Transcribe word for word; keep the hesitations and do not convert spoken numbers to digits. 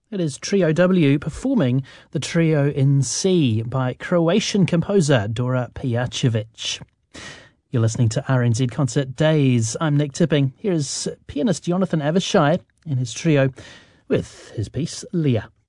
It is Trio W performing the Trio in C by Croatian composer Dora Pejacevic. You're listening to R N Z Concert Days. I'm Nick Tipping. Here's pianist Jonathan Avishay in his trio with his piece Leah.